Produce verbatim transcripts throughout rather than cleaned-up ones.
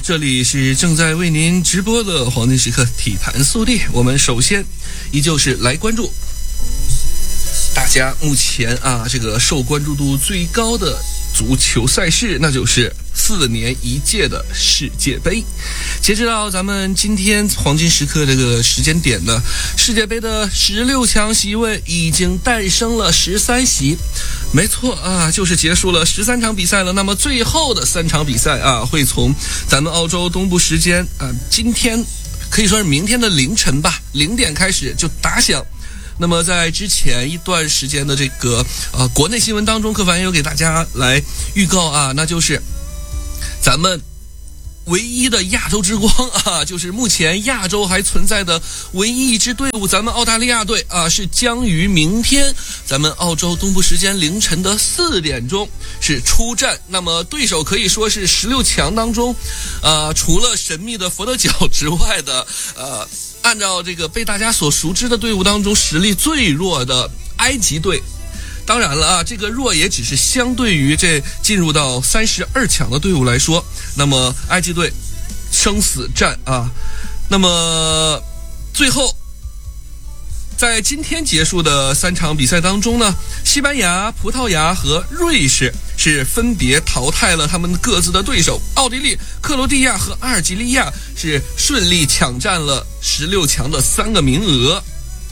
这里是正在为您直播的黄金时刻体坛速递。我们首先依旧是来关注大家目前啊这个受关注度最高的足球赛事，那就是四年一届的世界杯。截止到咱们今天黄金时刻这个时间点呢，世界杯的十六强席位已经诞生了十三席。没错啊，就是结束了十三场比赛了。那么最后的三场比赛啊，会从咱们澳洲东部时间啊，今天可以说是明天的凌晨吧，零点开始就打响。那么在之前一段时间的这个呃国内新闻当中，柯凡也有给大家来预告啊，那就是咱们唯一的亚洲之光啊，就是目前亚洲还存在的唯一一支队伍，咱们澳大利亚队啊，是将于明天咱们澳洲东部时间凌晨的四点钟是出战。那么对手可以说是十六强当中，呃，除了神秘的佛得角之外的，呃，按照这个被大家所熟知的队伍当中实力最弱的埃及队。当然了啊，这个弱也只是相对于这进入到三十二强的队伍来说，那么埃及队生死战啊，那么最后在今天结束的三场比赛当中呢，西班牙、葡萄牙和瑞士是分别淘汰了他们各自的对手，奥地利、克罗地亚和阿尔及利亚是顺利抢占了十六强的三个名额。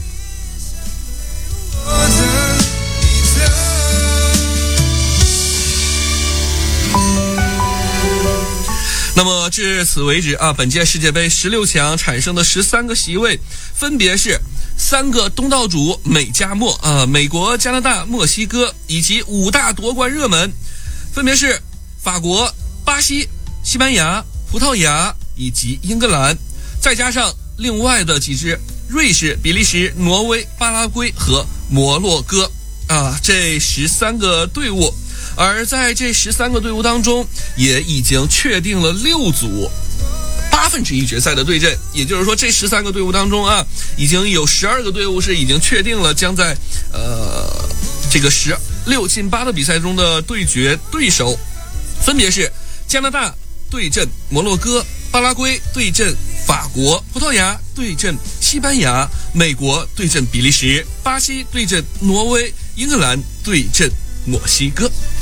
那么至此为止啊，本届世界杯十六强产生的十三个席位，分别是三个东道主美加墨啊，美国、加拿大、墨西哥，以及五大夺冠热门，分别是法国、巴西、西班牙、葡萄牙以及英格兰，再加上另外的几支瑞士、比利时、挪威、巴拉圭和摩洛哥啊，这十三个队伍。而在这十三个队伍当中，也已经确定了六组八分之一决赛的对阵，也就是说这十三个队伍当中啊，已经有十二个队伍是已经确定了将在呃这个十六进八的比赛中的对决对手，分别是加拿大对阵摩洛哥，巴拉圭对阵法国，葡萄牙对阵西班牙，美国对阵比利时，巴西对阵挪威，英格兰对阵墨西哥。